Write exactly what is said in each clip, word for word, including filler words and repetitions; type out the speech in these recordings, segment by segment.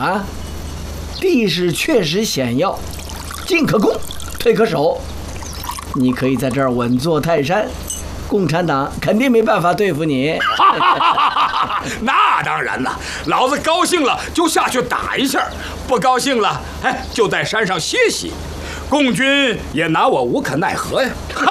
啊，地势确实险要，进可攻，退可守。你可以在这儿稳坐泰山，共产党肯定没办法对付你。 那当然了，老子高兴了就下去打一下，不高兴了，哎，就在山上歇息。共军也拿我无可奈何呀。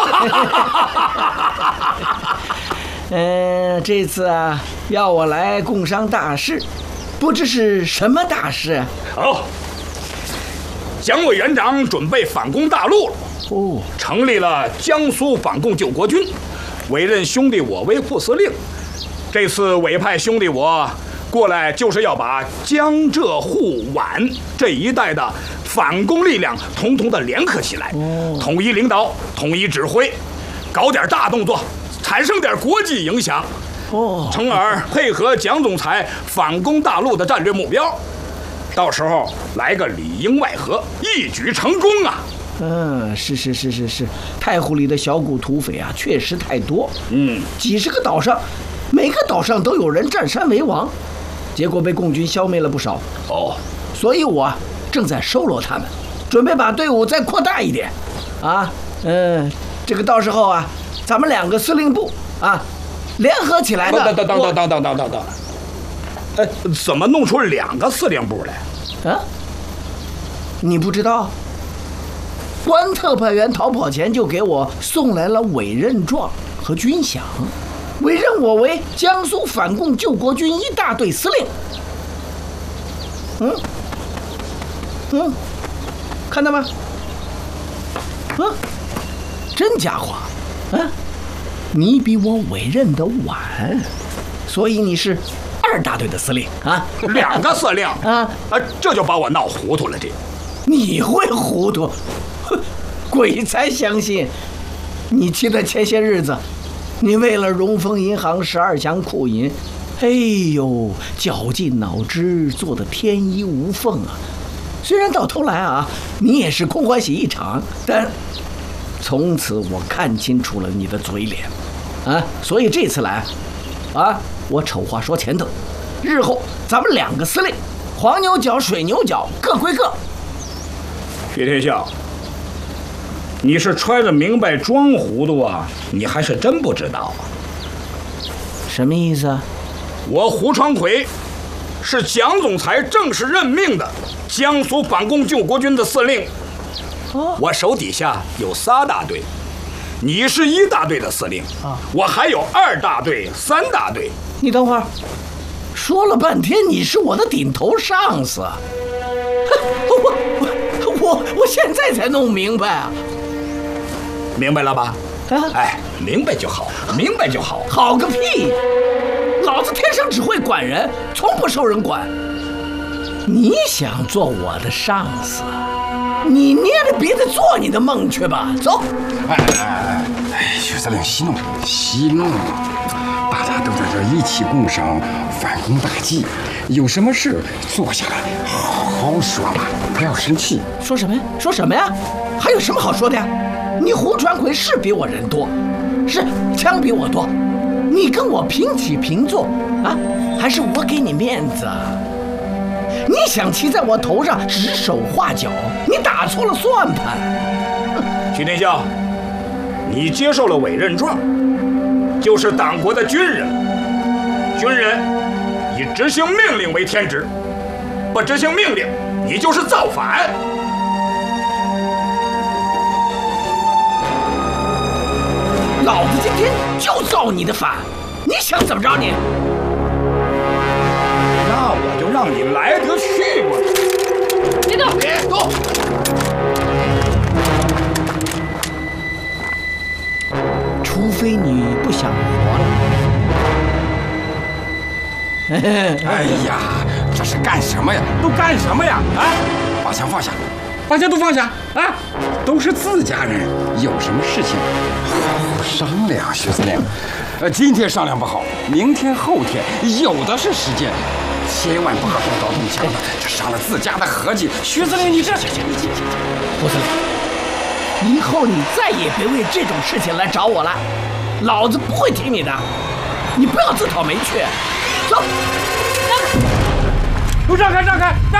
嗯，这次啊，要我来共商大事，不知是什么大事啊？ 好，蒋委员长准备反攻大陆了。 哦， 成立了江苏反共救国军，委任兄弟我为副司令。这次委派兄弟我过来，就是要把江浙沪皖这一带的反共力量统统的联合起来，哦、统一领导，统一指挥，搞点大动作，产生点国际影响，哦，从而配合蒋总裁反攻大陆的战略目标，到时候来个里应外合，一举成功啊！ 嗯，是是是是是，太湖里的小股土匪啊，确实太多。嗯，几十个岛上，每个岛上都有人占山为王，结果被共军消灭了不少。哦，所以我正在收罗他们，准备把队伍再扩大一点。啊，嗯，这个到时候啊，咱们两个司令部啊，联合起来的。 等等等等等等等等等，哎，怎么弄出两个司令部来？ 啊，你不知道？关特派员逃跑前就给我送来了委任状和军饷，委任我为江苏反共救国军一大队司令。嗯嗯，看到吗？嗯，真家伙，啊，你比我委任的晚，所以你是二大队的司令啊， 两个司令啊啊，这就把我闹糊涂了。这你会糊涂？鬼才相信！你记得前些日子，你为了荣丰银行十二强库银，哎呦，绞尽脑汁做得天衣无缝啊！虽然到头来啊，你也是空欢喜一场，但从此我看清楚了你的嘴脸，啊！所以这次来，啊，我丑话说前头，日后咱们两个司令，黄牛角、水牛角各归各。 薛天笑，你是揣着明白装糊涂啊？你还是真不知道啊？ 什么意思啊？ 我胡传魁是蒋总裁正式任命的江苏反共救国军的司令。哦，我手底下有仨大队，你是一大队的司令啊，我还有二大队、三大队。 你等会儿，说了半天你是我的顶头上司，我我我我现在才弄明白啊！ 明白了吧？啊，哎，明白就好，明白就好。 好个屁！老子天生只会管人，从不受人管。你想做我的上司，你捏着鼻子做你的梦去吧。走。 哎哎哎，徐司令息怒，息怒！大家都在这一起共商反攻大计，有什么事坐下来好好说嘛，不要生气。 说什么呀？说什么呀？还有什么好说的呀？你胡传魁是比我人多，是枪比我多，你跟我平起平坐啊？还是我给你面子啊？你想骑在我头上指手画脚，你打错了算盘。 徐天笑，你接受了委任状，就是党国的军人，军人以执行命令为天职，不执行命令，你就是造反。 老子今天就造你的反，你想怎么着你？ 那我就让你来得去吧！ 别动，别动！除非你不想活了。 哎呀，这是干什么呀？都干什么呀？啊！放下，放下，大家都放下啊！都是自家人，有什么事情好好商量。徐司令，呃，今天商量不好，明天后天有的是时间，千万不可动刀动枪的，这伤了自家的和气。徐司令，你这……行行行行， 胡司令，以后你再也别为这种事情来找我了，老子不会听你的，你不要自讨没趣。走， 让开，让开，让开！